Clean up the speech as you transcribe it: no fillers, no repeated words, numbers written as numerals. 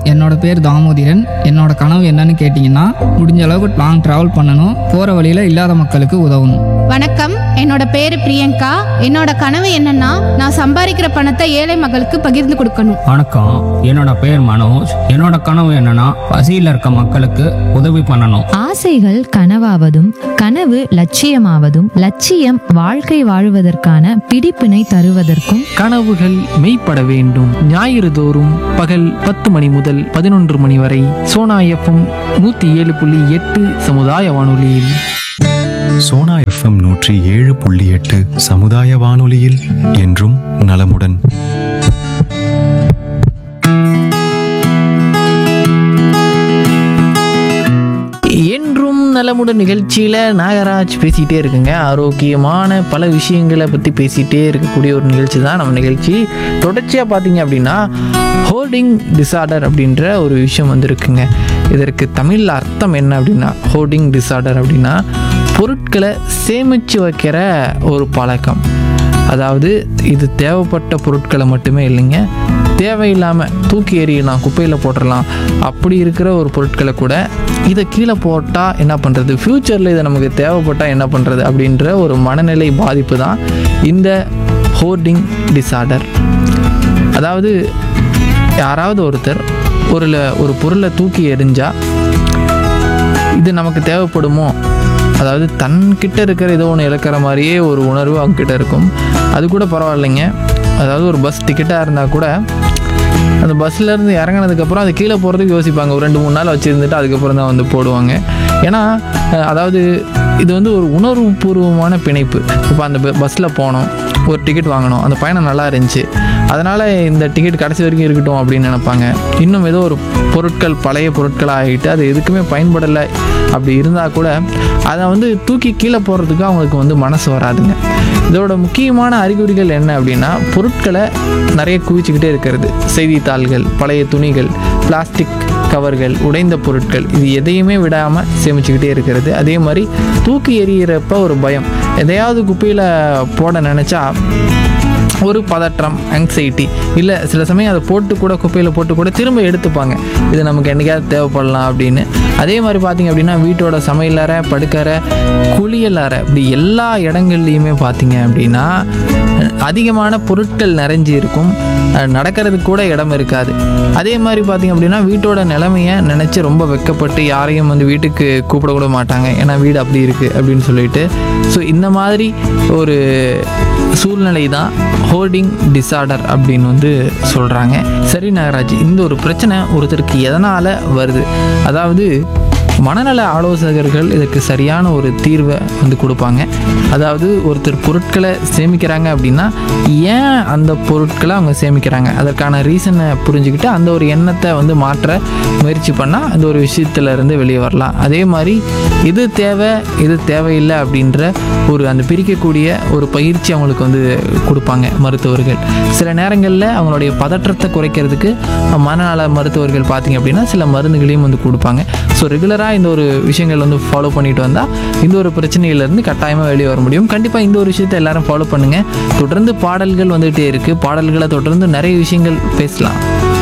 என்னோட பேர் தாமோதிரன். என்னோட கனவு என்னன்னு கேட்டிங்கன்னா, முடிஞ்ச அளவுக்கு லாங் ட்ராவல் பண்ணணும், போகிற வழியில் இல்லாத மக்களுக்கு உதவணும். வணக்கம், என்னோட பேரு பிரியங்கா. என்னோட கனவு என்னன்னா, நான் சம்பாதிக்கிற பணத்தை ஏழை மக்களுக்கு பகிர்ந்து கொடுக்கணும். வணக்கம், என்னோட பேர் மனோஜ். என்னோட கனவு என்னன்னா, பசியில் இருக்க மக்களுக்கு உதவி பண்ணணும். ஆசைகள் கனவாவதும் கனவு லட்சியமாவதும் லட்சியம் வாழ்க்கை வாழுவதற்கான பிடிப்பினை தருவதற்கும் கனவுகள் மெய்ப்பட வேண்டும். ஞாயிறு தோறும் பகல் 10 மணி முதல் 11 மணி வரை சோனா எஃப்எம் 107.8 சமுதாய வானொலியில். சோனா எஃப்எம் 107.8 சமுதாய வானொலியில் என்றும் நலமுடன். என்றும் நலமுடன் நிகழ்ச்சியில் நாகராஜ் பேசிகிட்டே இருக்குங்க. ஆரோக்கியமான பல விஷயங்களை பற்றி பேசிகிட்டே இருக்கக்கூடிய ஒரு நிகழ்ச்சி தான் நம்ம நிகழ்ச்சி. தொடர்ச்சியாக பார்த்தீங்க அப்படின்னா, ஹோர்டிங் டிஸார்டர் அப்படின்ற ஒரு விஷயம் வந்துருக்குங்க. இதற்கு தமிழில் அர்த்தம் என்ன அப்படின்னா, ஹோர்டிங் டிஸார்டர் அப்படின்னா பொருட்களை சேமித்து வைக்கிற ஒரு பழக்கம். அதாவது இது தேவைப்பட்ட பொருட்களை மட்டுமே இல்லைங்க, தேவையில்லாமல் தூக்கி எறியலாம், குப்பையில் போட்டுடலாம், அப்படி இருக்கிற ஒரு பொருட்களை கூட இதை கீழே போட்டால் என்ன பண்ணுறது, ஃப்யூச்சரில் இதை நமக்கு தேவைப்பட்டால் என்ன பண்ணுறது அப்படின்ற ஒரு மனநிலை பாதிப்பு தான் இந்த ஹோர்டிங் டிஸார்டர். அதாவது யாராவது ஒருத்தர் ஒரு பொருளை தூக்கி எறிஞ்சால் இது நமக்கு தேவைப்படுமோ, அதாவது தன்கிட்ட இருக்கிற ஏதோ ஒன்று இழக்கிற மாதிரியே ஒரு உணர்வு அவங்கக்கிட்ட இருக்கும். அது கூட பரவாயில்லைங்க. அதாவது ஒரு பஸ் டிக்கெட்டாக இருந்தால் கூட அந்த பஸ்லேருந்து இறங்கினதுக்கப்புறம் அது கீழே போகிறதுக்கு யோசிப்பாங்க. ஒரு 2-3 நாள் வச்சுருந்துட்டு அதுக்கப்புறம் தான் வந்து போடுவாங்க. ஏன்னா அதாவது இது வந்து ஒரு உணர்வுபூர்வமான பிணைப்பு. இப்போ அந்த பஸ்ஸில் போனோம், ஒரு டிக்கெட் வாங்கினோம், அந்த பயணம் நல்லா இருந்துச்சு, அதனால் இந்த டிக்கெட் கடைசி வரைக்கும் இருக்கட்டும் அப்படின்னு நினைப்பாங்க. இன்னும் ஏதோ ஒரு பொருட்கள் பழைய பொருட்களாக ஆகிட்டு அது எதுக்குமே பயன்படலை அப்படி இருந்தால் கூட அதை வந்து தூக்கி கீழே போடுறதுக்கு அவங்களுக்கு வந்து மனசு வராதுங்க. இதோட முக்கியமான அறிகுறிகள் என்ன அப்படின்னா, பொருட்களை நிறைய குவிச்சுக்கிட்டே இருக்கிறது. செய்தித்தாள்கள், பழைய துணிகள், பிளாஸ்டிக் கவர்கள், உடைந்த பொருட்கள், இது எதையுமே விடாமல் சேமிச்சுக்கிட்டே இருக்கிறது. அதே மாதிரி தூக்கி எறிகிறப்ப ஒரு பயம், எதையாவது குப்பையில் போட நினச்சா ஒரு பதற்றம், ஆங்ஸைட்டி, இல்லை சில சமயம் அதை குப்பையில் போட்டு கூட திரும்ப எடுத்துப்பாங்க, இது நமக்கு என்றைக்காவது தேவைப்படலாம் அப்படின்னு. அதே மாதிரி பார்த்திங்க அப்படின்னா, வீட்டோட சமையலறை, படுக்கறை, குளியலறை, இப்படி எல்லா இடங்கள்லையுமே பார்த்திங்க அப்படின்னா அதிகமான பொருட்கள் நிறைஞ்சி இருக்கும். நடக்கிறதுக்கு கூட இடம் இருக்காது. அதே மாதிரி பார்த்திங்க அப்படின்னா, வீட்டோட நிலைமையை நினச்சி ரொம்ப வெட்கப்பட்டு யாரையும் வந்து வீட்டுக்கு கூப்பிடக்கூட மாட்டாங்க, ஏன்னா வீடு அப்படி இருக்குது அப்படின்னு சொல்லிட்டு. ஸோ இந்த மாதிரி ஒரு சூழ்நிலை தான் ஹோர்டிங் டிஸார்டர் அப்படின்னு வந்து சொல்கிறாங்க. சரி நாகராஜ், இந்த ஒரு பிரச்சனை ஒருத்தருக்கு எதனால் வருது? அதாவது மனநல ஆலோசகர்கள் இதுக்கு சரியான ஒரு தீர்வை வந்து கொடுப்பாங்க. அதாவது ஒருத்தர் பொருட்களை சேமிக்கிறாங்க அப்படின்னா ஏன் அந்த பொருட்களை அவங்க சேமிக்கிறாங்க, அதற்கான ரீசனை புரிஞ்சுக்கிட்டு அந்த ஒரு எண்ணத்தை வந்து மாற்ற முயற்சி பண்ணால் அந்த ஒரு விஷயத்துலேருந்து வெளியே வரலாம். அதே மாதிரி இது தேவை இது தேவையில்லை அப்படின்ற ஒரு அந்த பிரிக்கக்கூடிய ஒரு பயிற்சி அவங்களுக்கு வந்து கொடுப்பாங்க மருத்துவர்கள். சில நேரங்களில் அவங்களுடைய பதற்றத்தை குறைக்கிறதுக்கு மனநல மருத்துவர்கள் பார்த்திங்க அப்படின்னா சில மருந்துகளையும் வந்து கொடுப்பாங்க. ஸோ ரெகுலராக இந்த ஒரு விஷயங்கள் வந்து ஃபாலோ பண்ணிட்டு வந்தால் இந்த ஒரு பிரச்சனையிலேருந்து கட்டாயமாக வெளியே வர முடியும். கண்டிப்பாக இந்த ஒரு விஷயத்தை எல்லாரும் ஃபாலோ பண்ணுங்கள். தொடர்ந்து பாடல்கள் வந்துகிட்டே இருக்குது. பாடல்களை தொடர்ந்து நிறைய விஷயங்கள் பேசலாம்.